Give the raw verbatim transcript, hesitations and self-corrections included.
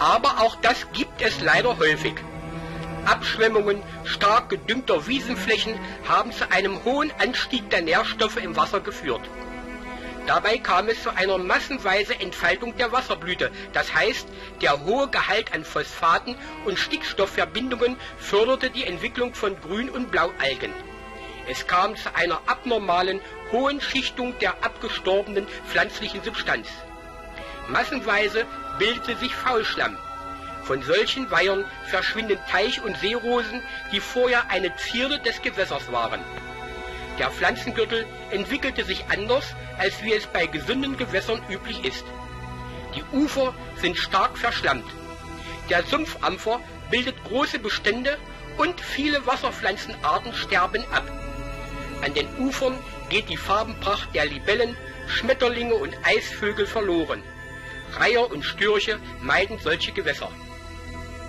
Aber auch das gibt es leider häufig. Abschwemmungen stark gedüngter Wiesenflächen haben zu einem hohen Anstieg der Nährstoffe im Wasser geführt. Dabei kam es zu einer massenweisen Entfaltung der Wasserblüte, das heißt, der hohe Gehalt an Phosphaten und Stickstoffverbindungen förderte die Entwicklung von Grün- und Blaualgen. Es kam zu einer abnormalen hohen Schichtung der abgestorbenen pflanzlichen Substanz. Massenweise bildete sich Faulschlamm. Von solchen Weihern verschwinden Teich- und Seerosen, die vorher eine Zierde des Gewässers waren. Der Pflanzengürtel entwickelte sich anders, als wie es bei gesunden Gewässern üblich ist. Die Ufer sind stark verschlammt. Der Sumpfampfer bildet große Bestände und viele Wasserpflanzenarten sterben ab. An den Ufern geht die Farbenpracht der Libellen, Schmetterlinge und Eisvögel verloren. Reiher und Störche meiden solche Gewässer.